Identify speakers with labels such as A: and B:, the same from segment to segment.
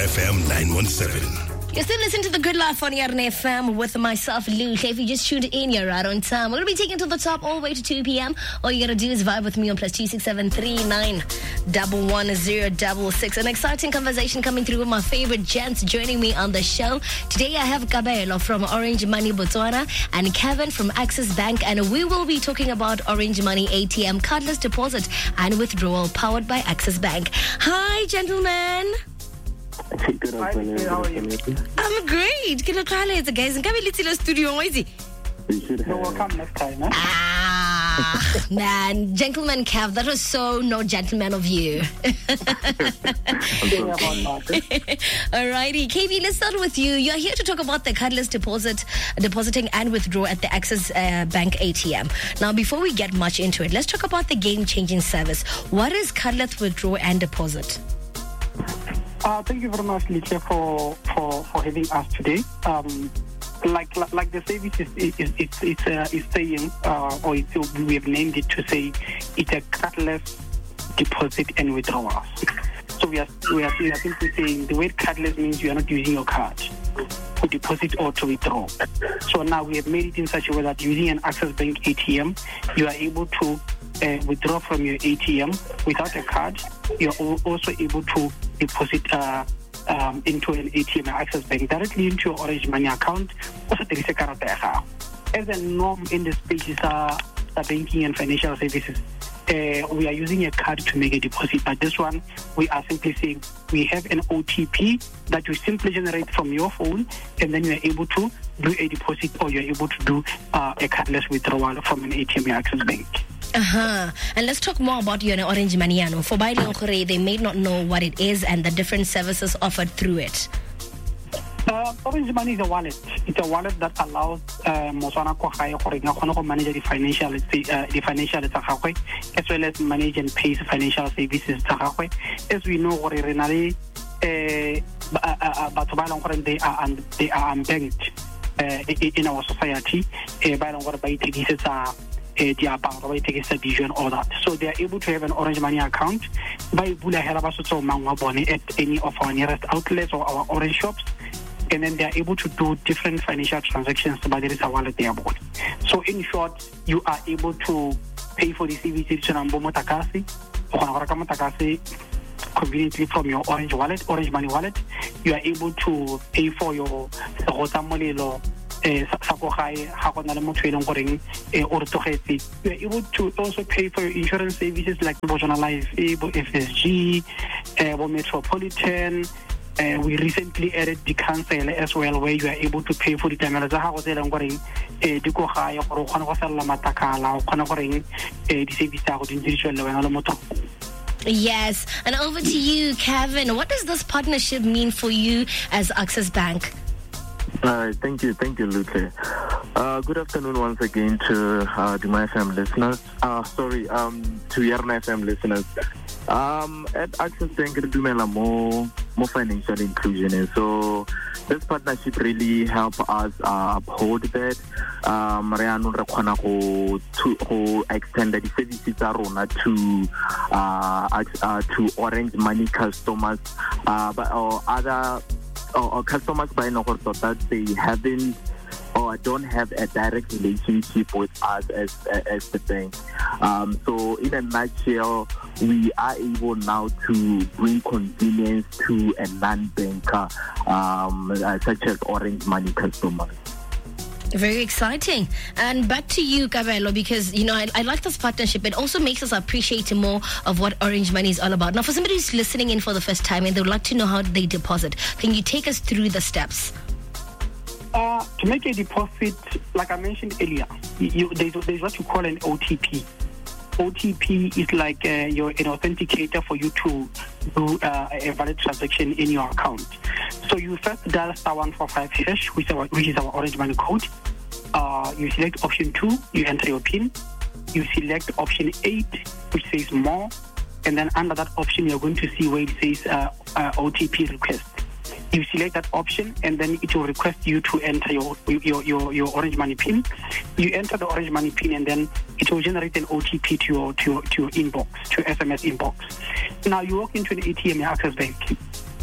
A: FM 917.
B: You're still listening to The Good Life on Yarn FM with myself, Luke. If you just tuned in, you're right on time. We're going to be taking to the top all the way to 2 p.m. All you got to do is vibe with me on +26739 11066. An exciting conversation coming through with my favorite gents joining me on the show. Today I have Kabelo from Orange Money Botswana and Kevin from Access Bank, and we will be talking about Orange Money ATM cardless deposit and withdrawal powered by Access Bank. Hi, gentlemen.
C: Good afternoon.
D: How are you?
B: I'm great. Can I call it, guys? And come to the studio, noisy.
C: You should have.
D: No, we'll come next time, eh?
B: Man, gentleman Kev, that was so no gentleman of you. Alrighty, KB, let's start with you. You're here to talk about the cardless depositing and withdraw at the Access Bank ATM. Now, before we get much into it, let's talk about the game-changing service. What is cardless withdraw and deposit?
D: Thank you very much, Licha, for having us today. Like the service is saying, we have named it to say it's a cardless deposit and withdrawal. So we are simply saying the word cardless means you are not using your card to deposit or to withdraw. So now we have made it in such a way that using an Access Bank ATM, you are able to withdraw from your ATM without a card. You're also able to deposit into an ATM Access Bank directly into your Orange Money account. As a norm in the spaces of banking and financial services, we are using a card to make a deposit. But this one, we are simply saying we have an OTP that you simply generate from your phone, and then you are able to do a deposit, or you're able to do a cardless withdrawal from an ATM Access Bank.
B: And let's talk more about your Orange Money. For Bailey, they may not know what it is and the different services offered through it.
D: Orange Money is a wallet. It's a wallet that allows Motswana to manage the financial as well as manage and pay financial services. As we know, they are unbanked in our society. All that. So they are able to have an Orange Money account by at any of our nearest outlets or our Orange shops, and then they are able to do different financial transactions by there is a wallet there. So in short, you are able to pay for the CVC conveniently from your Orange wallet, Orange Money wallet. You are able to pay for your you are able to also pay for your insurance services like Botswana Life, FSG, Metropolitan. We recently added the council as well, where you are able to pay for the cameras.
B: Yes, and over to you, Kevin. What does this partnership mean for you as Access Bank?
C: Thank you, Luke. Good afternoon once again to my FM listeners. To Yarn FM listeners. At Access Bank, we do more financial inclusion, and so this partnership really help us uphold that. To extend the services to Orange Money customers, but other. Or customers by that they haven't or don't have a direct relationship with us as the bank. So in a nutshell, we are able now to bring convenience to a non-banker such as Orange Money customers.
B: Very exciting. And back to you, Kabelo, because, I like this partnership. It also makes us appreciate more of what Orange Money is all about. Now, for somebody who's listening in for the first time and they would like to know how they deposit, can you take us through the steps?
D: To make a deposit, like I mentioned earlier, there's what you call an OTP. OTP is like an authenticator for you to do a valid transaction in your account. So you first dial *145#, which is our Orange Money code. You select option 2, you enter your PIN. You select option 8, which says more, and then under that option you're going to see where it says OTP request. You select that option, and then it will request you to enter your Orange Money PIN. You enter the Orange Money PIN, and then it will generate an OTP to your inbox, to your SMS inbox. Now you walk into an ATM Access Bank.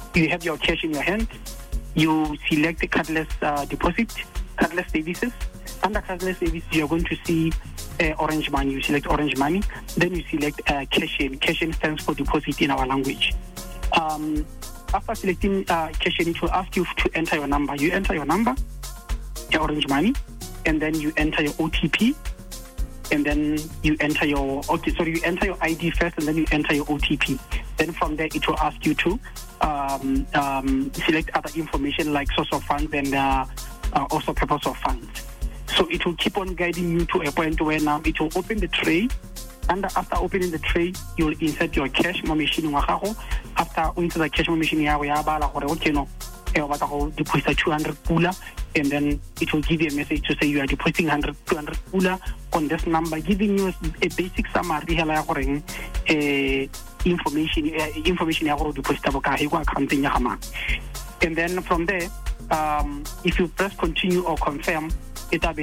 D: you have your cash in your hand. You select the cardless deposit, cardless services. Under cardless services, you're going to see Orange Money. You select Orange Money. Then you select cash in. Cash in stands for deposit in our language. After selecting cash in, it will ask you to enter your number. You enter your number, your Orange Money, and then you enter your OTP. And then you enter you enter your ID first, and then you enter your OTP. Then from there, it will ask you to select other information like source of funds and also purpose of funds. So it will keep on guiding you to a point where now it will open the tray. And after opening the tray, you will insert your cash machine. After insert the cash machine, deposit 200 pula, and then it will give you a message to say you are depositing 200 pula on this number, giving you a basic summary information deposit accounting. And then from there, if you press continue or confirm, it will be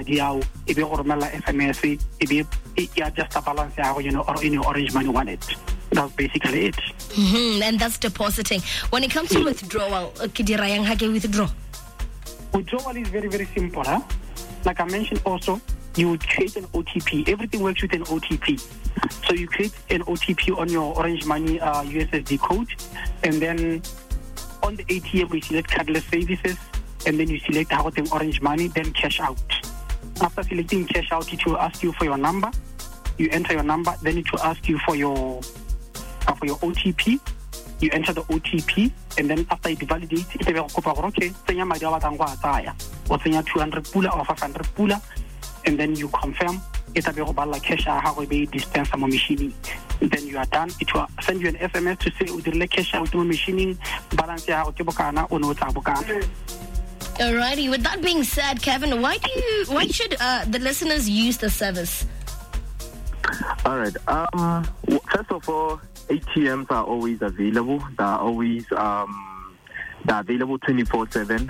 D: SMS, just a balance, or in your Orange Money wallet. That's basically it.
B: And that's depositing. When it comes to withdrawal, withdraw.
D: Withdrawal is very, very simple. Like I mentioned also, you would create an OTP. Everything works with an OTP. So you create an OTP on your Orange Money USSD code, and then on the ATM we select cardless services, and then you select Orange Money, then cash out. After selecting cash out, it will ask you for your number. You enter your number, then it will ask you for your OTP. You enter the OTP, and then after it validates, it will okay, senya madi a batlang go a tsaya, o tsenya 200 pula or 500 pula, and then you confirm. It will be bala cash how we dispense mo machine. Then you are done. It will send you an SMS to say udile cash out mo machine balance ya ke bokana o no tsa bokana.
B: Alrighty. With that being said, Kevin, why should the listeners use the service?
C: All right. First of all, ATMs are always available. They're always they're available 24/7.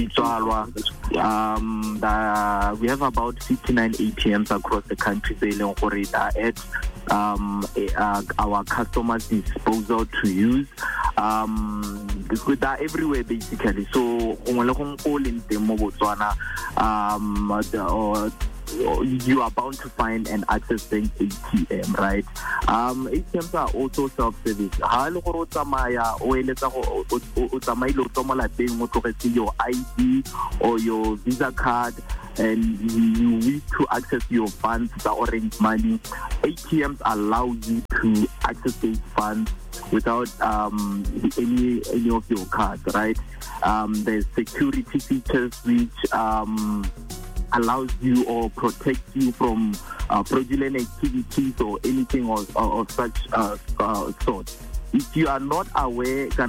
C: We have about 59 ATMs across the country. They are at our customers' disposal to use. They're everywhere basically. So you are bound to find an Access Bank ATM, right? ATMs are also self-service. Your ID or your Visa card, and you wish to access your funds, the Orange Money, ATMs allow you to access those funds without any of your cards, right? There's security features which allows you or protects you from fraudulent activities or anything of such sort. If you are not aware, how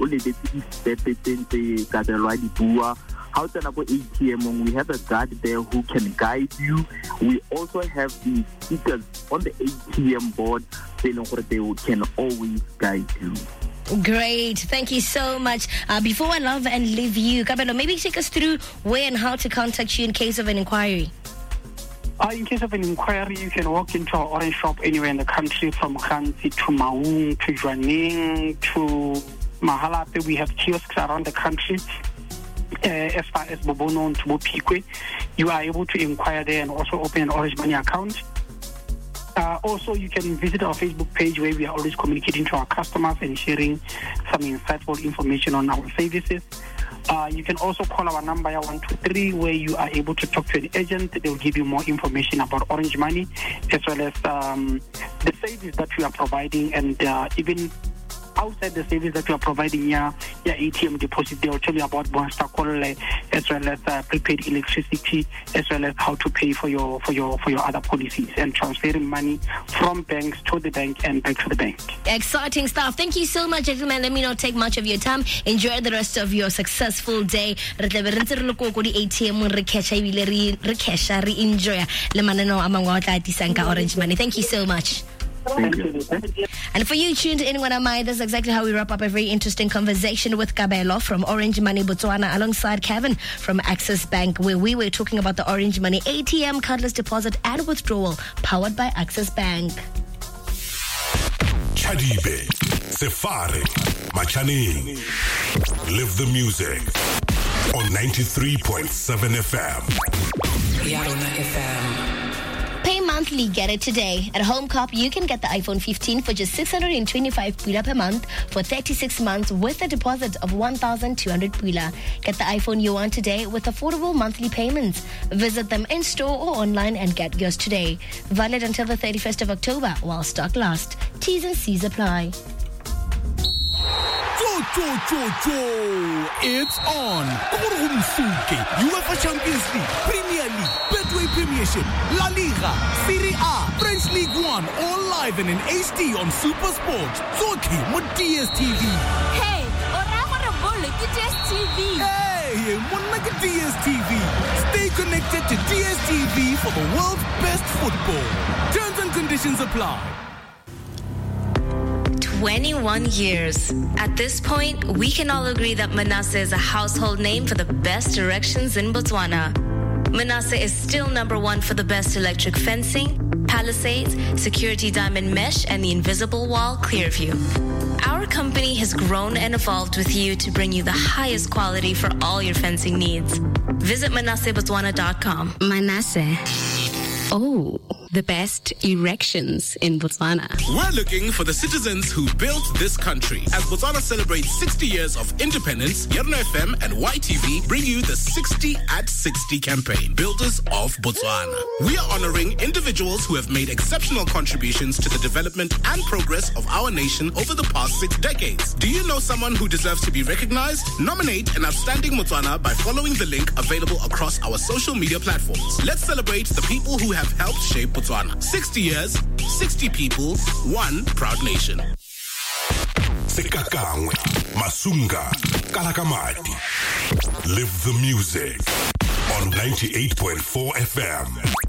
C: to ATM, we have a guard there who can guide you. We also have the stickers on the ATM board saying they can always guide you.
B: Great. Thank you so much. Before I love and leave you, Kabelo, maybe take us through where and how to contact you in case of an inquiry.
D: In case of an inquiry, you can walk into our Orange shop anywhere in the country, from Khanzi to Maung to Jwaneng to Mahalape. We have kiosks around the country. As far as Bobono to Bopikwe, you are able to inquire there and also open an Orange Money account. Also, you can visit our Facebook page where we are always communicating to our customers and sharing some insightful information on our services. You can also call our number 123 where you are able to talk to an agent. They will give you more information about Orange Money as well as the service that we are providing, and even outside the service that we are providing your ATM deposit. They will tell you about Bonsta Call as well as prepaid electricity, as well as how to pay for your other policies and transferring money from banks to the bank and back to the bank.
B: Exciting stuff. Thank you so much, gentlemen. Let me not take much of your time. Enjoy the rest of your successful day. Orange Money. Thank you so much.
C: Thank you.
B: And for you tuned in, when I'm that's exactly how we wrap up a very interesting conversation with Kabelo from Orange Money Botswana alongside Kevin from Access Bank, where we were talking about the Orange Money ATM cardless deposit and withdrawal powered by Access Bank.
A: Chadibe Sefari Machaning. Live the music on 93.7 FM.
E: Yarona FM.
B: Pay monthly, get it today. At Home Cop, you can get the iPhone 15 for just 625 pula per month for 36 months with a deposit of 1,200 pula. Get the iPhone you want today with affordable monthly payments. Visit them in store or online and get yours today. Valid until the 31st of October while stock lasts. T's and C's apply.
F: It's on. UEFA Champions League, Premier League, Betway Premiership, La Liga, Serie A, French League 1, all live and in HD on Super Sport. Zoki mo DSTV.
G: Hey, DSTV.
F: Hey, like DSTV. Stay connected to DSTV for the world's best football. Terms and conditions apply.
H: 21 years. At this point, we can all agree that Manasseh is a household name for the best erections in Botswana. Manasseh is still #1 for the best electric fencing, palisades, security diamond mesh, and the invisible wall Clearview. Our company has grown and evolved with you to bring you the highest quality for all your fencing needs. Visit ManassehBotswana.com.
I: Manasseh. Oh, the best erections in Botswana.
J: We're looking for the citizens who built this country. As Botswana celebrates 60 years of independence, Yarona FM and YTV bring you the 60 at 60 campaign, Builders of Botswana. We are honoring individuals who have made exceptional contributions to the development and progress of our nation over the past 6 decades. Do you know someone who deserves to be recognized? Nominate an outstanding Botswana by following the link available across our social media platforms. Let's celebrate the people who have helped shape Botswana. 60 years, 60 people, one proud nation.
A: Sekakangwe, Masunga, Kalakamati. Live the music on 98.4 FM.